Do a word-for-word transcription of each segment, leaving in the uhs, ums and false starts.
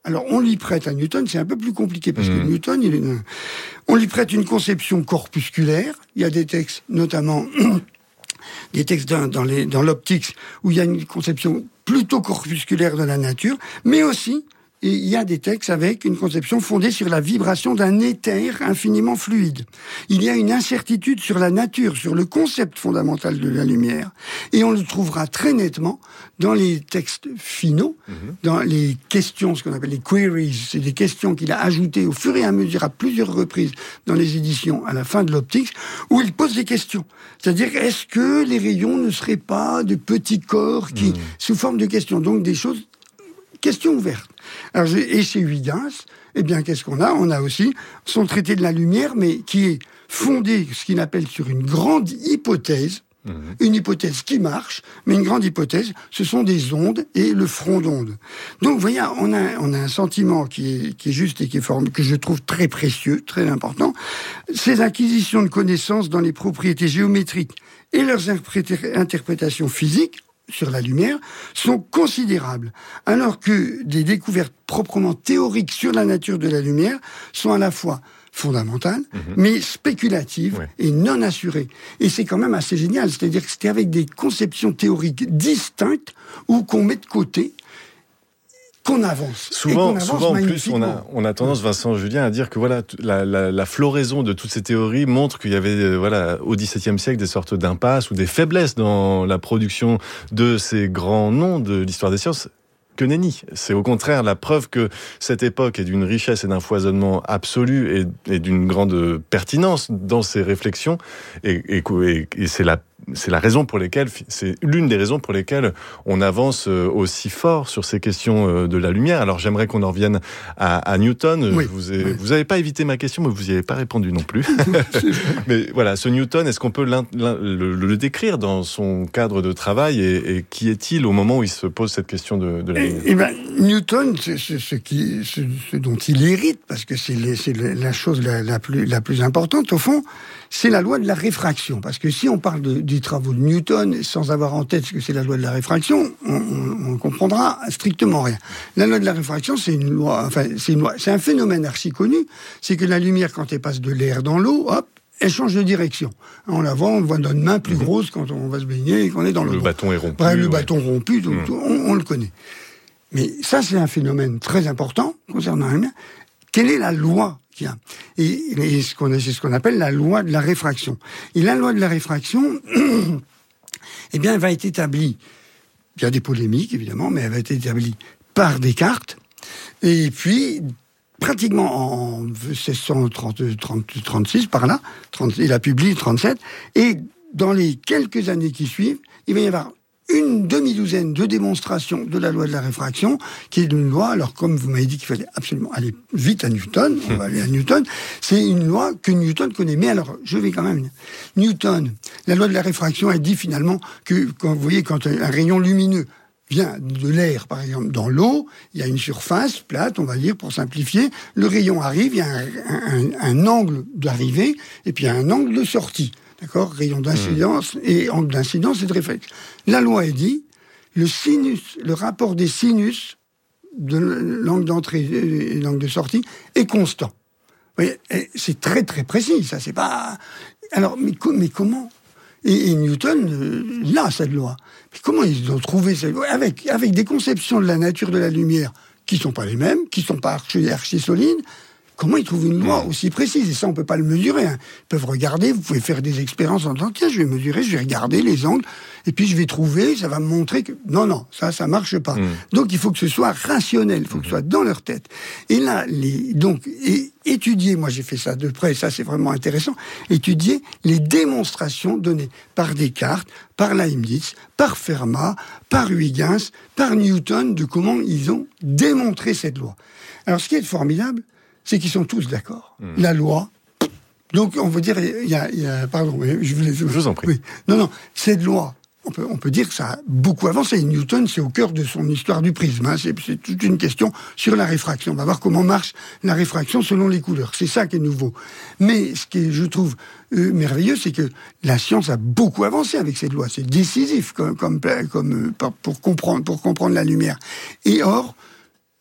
Alors, on lui prête à Newton, c'est un peu plus compliqué, parce mmh. que Newton, il est, on lui prête une conception corpusculaire. Il y a des textes, notamment des textes dans, dans, les, dans l'optique, où il y a une conception plutôt corpusculaire de la nature, mais aussi, et il y a des textes avec une conception fondée sur la vibration d'un éther infiniment fluide. Il y a une incertitude sur la nature, sur le concept fondamental de la lumière. Et on le trouvera très nettement dans les textes finaux, mmh. dans les questions, ce qu'on appelle les queries. C'est des questions qu'il a ajoutées au fur et à mesure, à plusieurs reprises, dans les éditions à la fin de l'optique, où il pose des questions. C'est-à-dire, est-ce que les rayons ne seraient pas de petits corps qui, mmh. sous forme de questions, donc des choses, questions ouvertes. Alors, et chez Huygens, eh bien, qu'est-ce qu'on a ? On a aussi son traité de la lumière, mais qui est fondé, ce qu'il appelle sur une grande hypothèse, mmh. une hypothèse qui marche, mais une grande hypothèse, ce sont des ondes et le front d'ondes. Donc, vous voyez, on a, on a un sentiment qui est, qui est juste et qui est formé, que je trouve très précieux, très important. Ces acquisitions de connaissances dans les propriétés géométriques et leurs interprétations physiques sur la lumière sont considérables, alors que des découvertes proprement théoriques sur la nature de la lumière sont à la fois fondamentales, mmh. mais spéculatives ouais. et non assurées. Et c'est quand même assez génial, c'est-à-dire que c'était avec des conceptions théoriques distinctes ou qu'on met de côté, qu'on avance. Souvent, qu'on avance souvent en plus, on a, on a tendance, Vincent Julien, à dire que voilà, la, la, la floraison de toutes ces théories montre qu'il y avait, euh, voilà, au dix-septième siècle, des sortes d'impasses ou des faiblesses dans la production de ces grands noms de l'histoire des sciences. Que nenni. C'est au contraire la preuve que cette époque est d'une richesse et d'un foisonnement absolu et, et d'une grande pertinence dans ses réflexions. Et, et, et c'est la C'est la raison pour laquelle, c'est l'une des raisons pour lesquelles on avance aussi fort sur ces questions de la lumière. Alors j'aimerais qu'on en revienne à, à Newton. Oui, vous n'avez oui. pas évité ma question, mais vous n'y avez pas répondu non plus. Mais voilà, ce Newton, est-ce qu'on peut l'in, l'in, le, le décrire dans son cadre de travail et, et qui est-il au moment où il se pose cette question de, de la lumière ? Eh ben, Newton, c'est, c'est ce, qui, ce, ce dont il hérite, parce que c'est, les, c'est la chose la, la, plus, la plus importante, au fond, c'est la loi de la réfraction. Parce que si on parle de, des travaux de Newton, sans avoir en tête ce que c'est la loi de la réfraction, on ne comprendra strictement rien. La loi de la réfraction, c'est une loi, enfin, c'est une loi, c'est un phénomène archi connu, c'est que la lumière, quand elle passe de l'air dans l'eau, hop, elle change de direction. On la voit, on le voit dans une main plus grosse quand on va se baigner et qu'on est dans l'eau. Le bâton est rompu. Bref, le ouais. bâton rompu, tout, mmh. tout, on, on le connaît. Mais ça, c'est un phénomène très important concernant la lumière. Quelle est la loi qu'il y a ? Et, et ce qu'on, c'est ce qu'on appelle la loi de la réfraction. Et la loi de la réfraction, eh bien, elle va être établie, il y a des polémiques, évidemment, mais elle va être établie par Descartes, et puis, pratiquement en seize cent trente-six, par là, trente, il a publié trente-sept, et dans les quelques années qui suivent, il va y avoir une demi-douzaine de démonstrations de la loi de la réfraction, qui est une loi, alors comme vous m'avez dit qu'il fallait absolument aller vite à Newton, on va aller à Newton, c'est une loi que Newton connaît. Mais alors, je vais quand même... Newton, la loi de la réfraction, elle dit finalement que, quand vous voyez, quand un rayon lumineux vient de l'air, par exemple, dans l'eau, il y a une surface plate, on va dire, pour simplifier, le rayon arrive, il y a un, un, un angle d'arrivée, et puis il y a un angle de sortie. D'accord ? Rayon d'incidence mmh. et angle d'incidence et de réflexe. La loi est dit, le sinus, le rapport des sinus de l'angle d'entrée et l'angle de sortie est constant. Vous voyez, c'est très très précis, ça, c'est pas... Alors, mais, mais comment ? Et, et Newton, euh, là, cette loi. Mais comment ils ont trouvé cette loi ? Avec, avec des conceptions de la nature de la lumière qui sont pas les mêmes, qui sont pas archi, archi solides. Comment ils trouvent une loi aussi précise ? Et ça, on peut pas le mesurer. Hein. Ils peuvent regarder, vous pouvez faire des expériences en disant, tiens, je vais mesurer, je vais regarder les angles, et puis je vais trouver, ça va me montrer que... Non, non, ça, ça marche pas. Mmh. Donc, il faut que ce soit rationnel, il faut que ce soit dans leur tête. Et là, les... donc, et étudier, moi j'ai fait ça de près, ça c'est vraiment intéressant, étudier les démonstrations données par Descartes, par Leibniz, par Fermat, par Huygens, par Newton, de comment ils ont démontré cette loi. Alors, ce qui est formidable, c'est qu'ils sont tous d'accord. Mmh. La loi, donc on veut dire, il y a, il y a pardon, je vous, je vous en prie. Oui. Non, non, cette loi, on peut, on peut dire que ça a beaucoup avancé. Et Newton, c'est au cœur de son histoire du prisme. Hein. C'est, c'est toute une question sur la réfraction. On va voir comment marche la réfraction selon les couleurs. C'est ça qui est nouveau. Mais ce que je trouve euh, merveilleux, c'est que la science a beaucoup avancé avec cette loi. C'est décisif comme, comme, comme, euh, pour, comprendre, pour comprendre la lumière. Et or,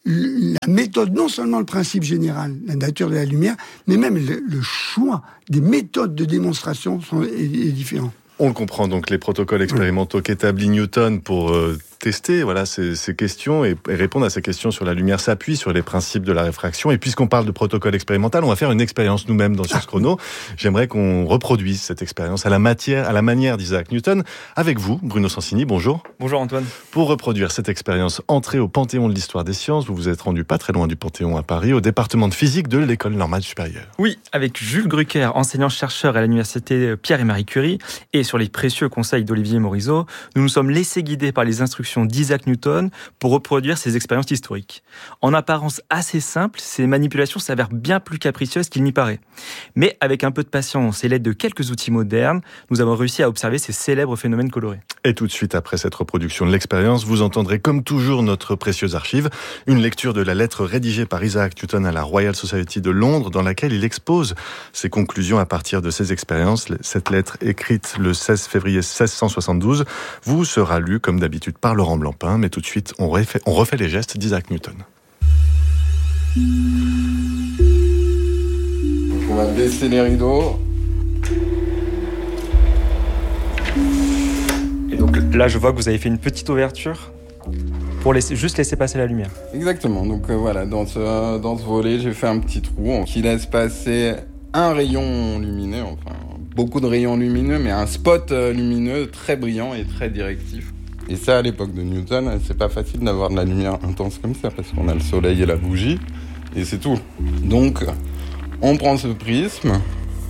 la méthode, non seulement le principe général, la nature de la lumière, mais même le, le choix des méthodes de démonstration sont, est, est différent. On le comprend, donc les protocoles expérimentaux qu'établit Newton pour euh, tester voilà, ces, ces questions et, et répondre à ces questions sur la lumière s'appuient sur les principes de la réfraction. Et puisqu'on parle de protocole expérimental, on va faire une expérience nous-mêmes dans Sciences Chrono. J'aimerais qu'on reproduise cette expérience à la, matière, à la manière d'Isaac Newton. Avec vous, Bruno Sensini, bonjour. Bonjour Antoine. Pour reproduire cette expérience, entrée au Panthéon de l'Histoire des Sciences, vous vous êtes rendu pas très loin du Panthéon à Paris, au département de physique de l'École normale supérieure. Oui, avec Jules Grucker, enseignant-chercheur à l'université Pierre et Marie Curie, et sur les précieux conseils d'Olivier Morisot, nous nous sommes laissés guider par les instructions d'Isaac Newton pour reproduire ces expériences historiques. En apparence assez simples, ces manipulations s'avèrent bien plus capricieuses qu'il n'y paraît. Mais avec un peu de patience et l'aide de quelques outils modernes, nous avons réussi à observer ces célèbres phénomènes colorés. Et tout de suite après cette reproduction de l'expérience, vous entendrez comme toujours notre précieuse archive, une lecture de la lettre rédigée par Isaac Newton à la Royal Society de Londres, dans laquelle il expose ses conclusions à partir de ses expériences. Cette lettre écrite le seize février seize cent soixante-douze vous sera lue comme d'habitude par Laurent Blampin, mais tout de suite on refait, on refait les gestes d'Isaac Newton. Donc on va baisser les rideaux. Et donc là je vois que vous avez fait une petite ouverture pour laisser, juste laisser passer la lumière. Exactement, donc euh, voilà, dans ce, dans ce volet j'ai fait un petit trou qui laisse passer un rayon lumineux, enfin beaucoup de rayons lumineux, mais un spot lumineux très brillant et très directif. Et ça, à l'époque de Newton, c'est pas facile d'avoir de la lumière intense comme ça, parce qu'on a le soleil et la bougie, et c'est tout. Donc, on prend ce prisme,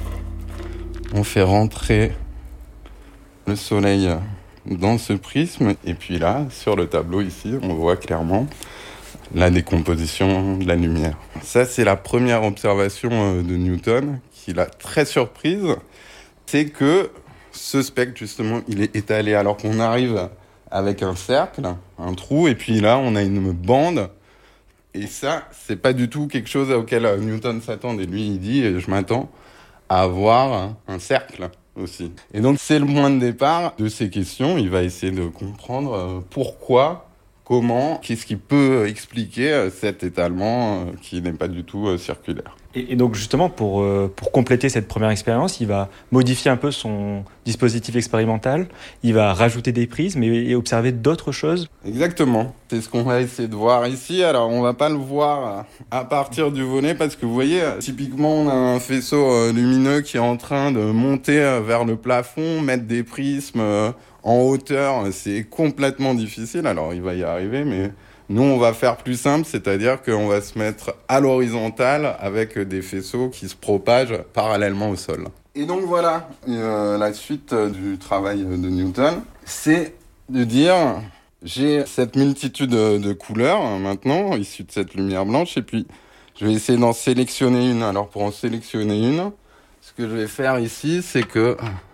on fait rentrer le soleil dans ce prisme, et puis là, sur le tableau ici, on voit clairement la décomposition de la lumière. Ça, c'est la première observation de Newton, qui l'a très surprise. C'est que ce spectre, justement, il est étalé alors qu'on arrive avec un cercle, un trou, et puis là, on a une bande. Et ça, c'est pas du tout quelque chose auquel Newton s'attend. Et lui, il dit, je m'attends à avoir un cercle aussi. Et donc, c'est le point de départ de ces questions. Il va essayer de comprendre pourquoi, comment, qu'est-ce qui peut expliquer cet étalement qui n'est pas du tout circulaire. Et, et donc justement, pour, euh, pour compléter cette première expérience, il va modifier un peu son dispositif expérimental, il va rajouter des prismes et, et observer d'autres choses. Exactement, c'est ce qu'on va essayer de voir ici. Alors on va pas le voir à partir du volet parce que vous voyez, typiquement on a un faisceau lumineux qui est en train de monter vers le plafond, mettre des prismes en hauteur, c'est complètement difficile. Alors il va y arriver, mais... Nous, on va faire plus simple, c'est-à-dire qu'on va se mettre à l'horizontale avec des faisceaux qui se propagent parallèlement au sol. Et donc voilà, euh, la suite du travail de Newton, c'est de dire, j'ai cette multitude de couleurs maintenant, issues de cette lumière blanche, et puis je vais essayer d'en sélectionner une. Alors pour en sélectionner une, ce que je vais faire ici, c'est que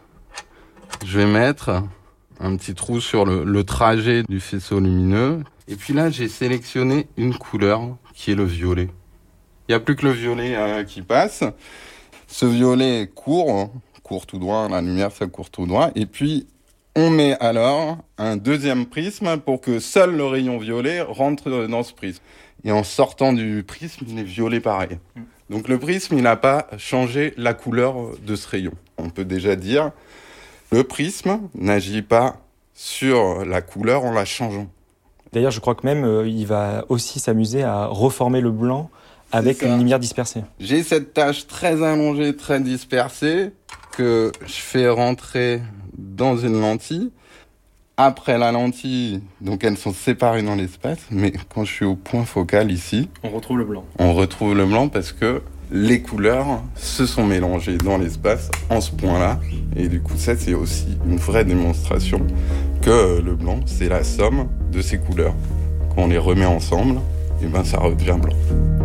je vais mettre un petit trou sur le, le trajet du faisceau lumineux. Et puis là, j'ai sélectionné une couleur qui est le violet. Il n'y a plus que le violet euh, qui passe. Ce violet court, court tout droit, la lumière, ça court tout droit. Et puis, on met alors un deuxième prisme pour que seul le rayon violet rentre dans ce prisme. Et en sortant du prisme, il est violet pareil. Donc le prisme, il n'a pas changé la couleur de ce rayon. On peut déjà dire, le prisme n'agit pas sur la couleur en la changeant. D'ailleurs, je crois que même, euh, il va aussi s'amuser à reformer le blanc avec une lumière dispersée. J'ai cette tache très allongée, très dispersée, que je fais rentrer dans une lentille. Après la lentille, donc elles sont séparées dans l'espace, mais quand je suis au point focal ici... On retrouve le blanc. On retrouve le blanc parce que les couleurs se sont mélangées dans l'espace en ce point-là. Et du coup, ça, c'est aussi une vraie démonstration que le blanc, c'est la somme de ces couleurs. Quand on les remet ensemble, et ben, ça redevient blanc.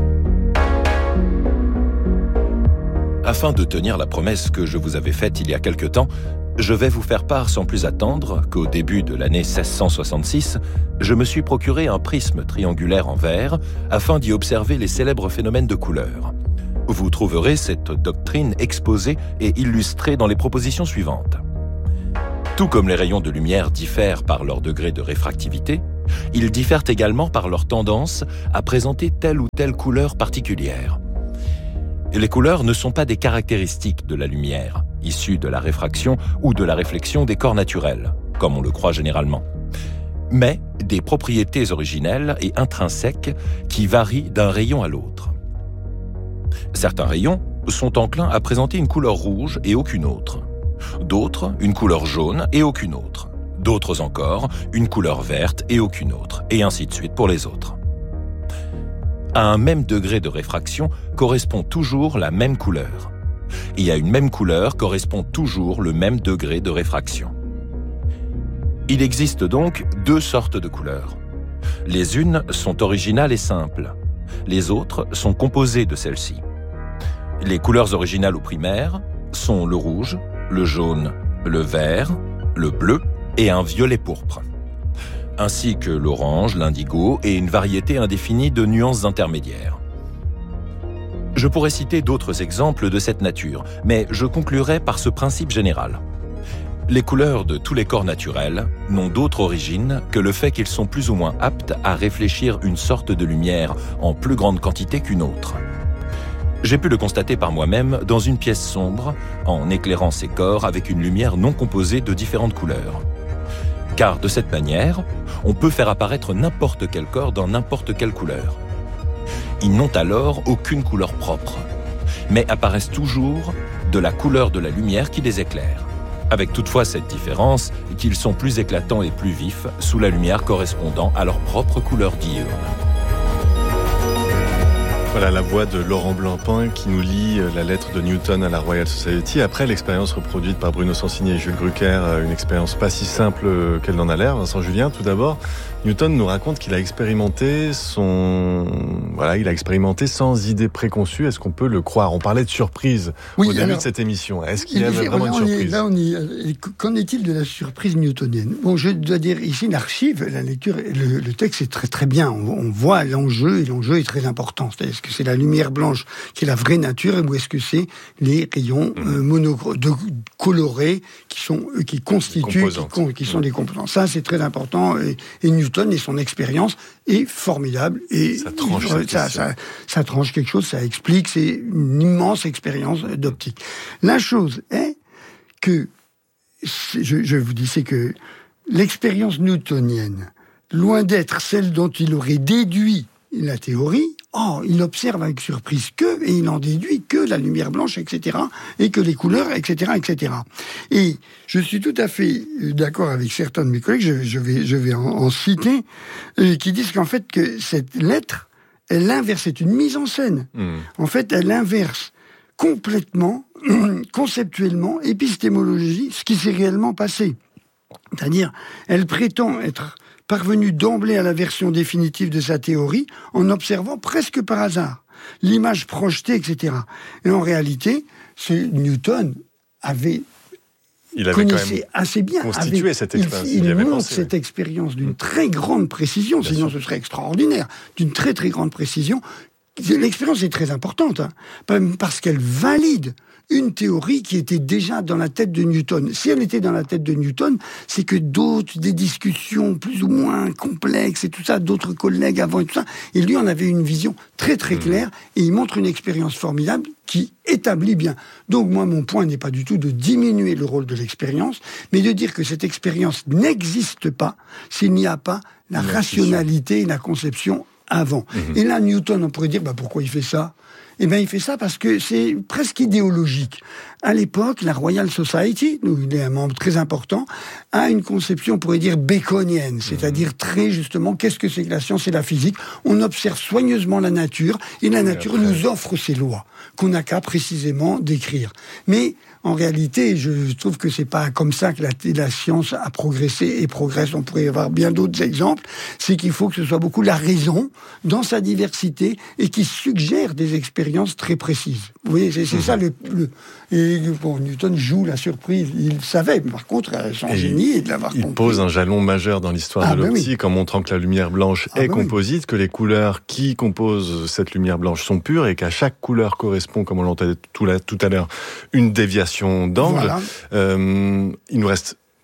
Afin de tenir la promesse que je vous avais faite il y a quelque temps, je vais vous faire part sans plus attendre qu'au début de l'année seize cent soixante-six, je me suis procuré un prisme triangulaire en verre afin d'y observer les célèbres phénomènes de couleur. Vous trouverez cette doctrine exposée et illustrée dans les propositions suivantes. Tout comme les rayons de lumière diffèrent par leur degré de réfractivité, Ils diffèrent également par leur tendance à présenter telle ou telle couleur particulière. Les couleurs ne sont pas des caractéristiques de la lumière, issues de la réfraction ou de la réflexion des corps naturels, comme on le croit généralement, mais des propriétés originelles et intrinsèques qui varient d'un rayon à l'autre. Certains rayons sont enclins à présenter une couleur rouge et aucune autre. D'autres, une couleur jaune et aucune autre. D'autres encore, une couleur verte et aucune autre, et ainsi de suite pour les autres. À un même degré de réfraction correspond toujours la même couleur. Et à une même couleur correspond toujours le même degré de réfraction. Il existe donc deux sortes de couleurs. Les unes sont originales et simples. Les autres sont composées de celles-ci. Les couleurs originales ou primaires sont le rouge, le jaune, le vert, le bleu et un violet pourpre, ainsi que l'orange, l'indigo et une variété indéfinie de nuances intermédiaires. Je pourrais citer d'autres exemples de cette nature, mais je conclurai par ce principe général. Les couleurs de tous les corps naturels n'ont d'autre origine que le fait qu'ils sont plus ou moins aptes à réfléchir une sorte de lumière en plus grande quantité qu'une autre. J'ai pu le constater par moi-même dans une pièce sombre, en éclairant ces corps avec une lumière non composée de différentes couleurs. Car de cette manière, on peut faire apparaître n'importe quel corps dans n'importe quelle couleur. Ils n'ont alors aucune couleur propre, mais apparaissent toujours de la couleur de la lumière qui les éclaire, avec toutefois cette différence qu'ils sont plus éclatants et plus vifs sous la lumière correspondant à leur propre couleur diurne. Voilà la voix de Laurent Blancpain qui nous lit la lettre de Newton à la Royal Society. Après l'expérience reproduite par Bruno Sensini et Jules Grucker, une expérience pas si simple qu'elle n'en a l'air. Vincent Julien, tout d'abord, Newton nous raconte qu'il a expérimenté son, voilà, il a expérimenté sans idée préconçue. Est-ce qu'on peut le croire ? On parlait de surprise oui, au début alors, de cette émission. Est-ce qu'il y avait voilà, vraiment une surprise ? est, Là, on est. Qu'en est-il de la surprise newtonienne ? Bon, je dois dire ici, l'archive, la lecture, le, le texte est très très bien. On, on voit l'enjeu et l'enjeu est très important. C'est-à-dire, est-ce que c'est la lumière blanche qui est la vraie nature ou est-ce que c'est les rayons mmh. euh, mono, de, colorés qui sont eux, qui constituent, qui, qui sont mmh. des composants. Ça, c'est très important. Et, et Newton et son expérience est formidable et ça tranche, ça, ça, ça tranche quelque chose, ça explique. C'est une immense expérience d'optique. La chose est que je, je vous dis, c'est que l'expérience newtonienne, loin d'être celle dont il aurait déduit la théorie, oh, il observe avec surprise que, et il en déduit que la lumière blanche, et cetera, et que les couleurs, et cetera, et cetera. Et je suis tout à fait d'accord avec certains de mes collègues, je, je vais, je vais en, en citer, euh, qui disent qu'en fait, que cette lettre, elle inverse, c'est une mise en scène. Mmh. En fait, elle inverse complètement, conceptuellement, épistémologie, ce qui s'est réellement passé. C'est-à-dire, elle prétend être parvenu d'emblée à la version définitive de sa théorie en observant presque par hasard l'image projetée, et cetera. Et en réalité, ce Newton avait, il avait connaissait assez bien, constitué avait, cette expérience. Il, il, il montre pensé, cette oui. expérience d'une très grande précision, bien sinon sûr. Ce serait extraordinaire, d'une très très grande précision. L'expérience est très importante, hein, parce qu'elle valide une théorie qui était déjà dans la tête de Newton. Si elle était dans la tête de Newton, c'est que d'autres, des discussions plus ou moins complexes et tout ça, d'autres collègues avant et tout ça, et lui en avait une vision très très claire, et il montre une expérience formidable qui établit bien. Donc moi, mon point n'est pas du tout de diminuer le rôle de l'expérience, mais de dire que cette expérience n'existe pas s'il n'y a pas la Bien rationalité et la conception avant. Mmh. Et là, Newton, on pourrait dire, bah, pourquoi il fait ça ? Eh bien, il fait ça parce que c'est presque idéologique. À l'époque, la Royal Society, où il est un membre très important, a une conception, on pourrait dire, baconienne, c'est-à-dire très justement, qu'est-ce que c'est que la science et la physique ? On observe soigneusement la nature, et la nature après... nous offre ses lois, qu'on n'a qu'à précisément décrire. Mais en réalité, je trouve que c'est pas comme ça que la, la science a progressé et progresse. On pourrait y avoir bien d'autres exemples. C'est qu'il faut que ce soit beaucoup la raison, dans sa diversité, et qui suggère des expériences très précises. Vous voyez, c'est, c'est mmh. ça le... le et bon, Newton joue la surprise. Il savait, mais par contre, son et génie est de l'avoir il compris. Il pose un jalon majeur dans l'histoire ah, de l'optique, ben oui. en montrant que la lumière blanche ah, est ben composite, oui. que les couleurs qui composent cette lumière blanche sont pures, et qu'à chaque couleur correspond, comme on l'entendait tout à l'heure, une déviation d'angle. Voilà. Euh, il nous reste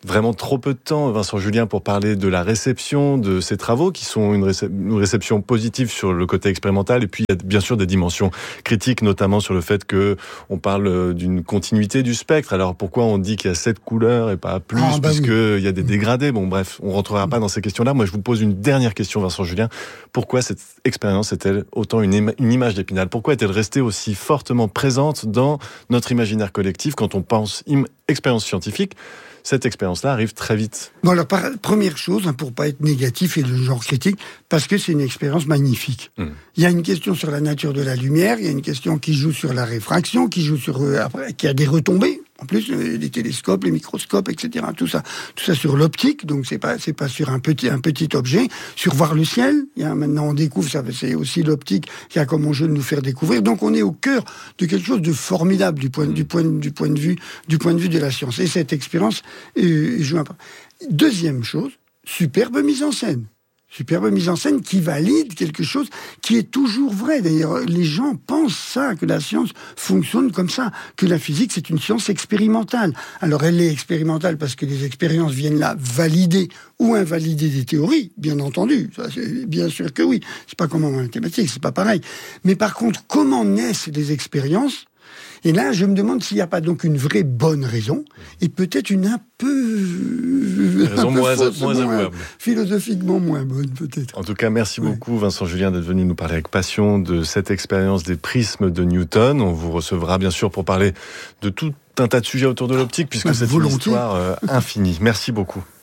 vraiment trop peu de temps, Vincent Julien, pour parler de la réception de ces travaux, qui sont une, récep- une réception positive sur le côté expérimental, et puis il y a bien sûr des dimensions critiques, notamment sur le fait que on parle d'une continuité du spectre. Alors pourquoi on dit qu'il y a sept couleurs et pas plus, ah, bah puisque oui. il y a des dégradés. Bon bref, on rentrera pas dans ces questions-là. Moi, je vous pose une dernière question, Vincent Julien. Pourquoi cette expérience est-elle autant une, ima- une image d'Épinal ? Pourquoi est-elle restée aussi fortement présente dans notre imaginaire collectif quand on pense im- expérience scientifique ? Cette expérience-là arrive très vite. Bon, alors, par, première chose, hein, pour pas être négatif et de genre critique, parce que c'est une expérience magnifique. Mmh. Il y a une question sur la nature de la lumière, il y a une question qui joue sur la réfraction, qui joue sur, euh, après, qui a des retombées. En plus, les télescopes, les microscopes, et cetera. Tout ça, tout ça sur l'optique. Donc, c'est pas, c'est pas sur un petit, un petit objet. Sur voir le ciel. Il y a, maintenant, on découvre ça. C'est aussi l'optique qui a comme enjeu de nous faire découvrir. Donc, on est au cœur de quelque chose de formidable du point, du point, du point de vue, du point de vue de la science. Et cette expérience euh, joue un peu. Deuxième chose, superbe mise en scène. Superbe mise en scène qui valide quelque chose qui est toujours vrai. D'ailleurs, les gens pensent ça, que la science fonctionne comme ça, que la physique, c'est une science expérimentale. Alors, elle est expérimentale parce que les expériences viennent là valider ou invalider des théories, bien entendu. Ça, c'est bien sûr que oui. C'est pas comme en mathématiques, c'est pas pareil. Mais par contre, comment naissent les expériences ? Et là, je me demande s'il n'y a pas donc une vraie bonne raison, et peut-être une un peu... raison un peu moins, fausse, moins moins, avouable. Philosophiquement moins bonne, peut-être. En tout cas, merci ouais. beaucoup, Vincent Julien, d'être venu nous parler avec passion de cette expérience des prismes de Newton. On vous recevra, bien sûr, pour parler de tout un tas de sujets autour de l'optique, puisque bah, c'est volontiers. une histoire euh, infinie. Merci beaucoup.